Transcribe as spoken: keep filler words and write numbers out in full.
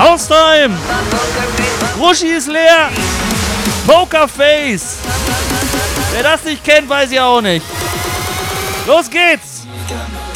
Haustime! Ruschi ist leer! Pokerface! Wer das nicht kennt, weiß ich auch nicht. Los geht's!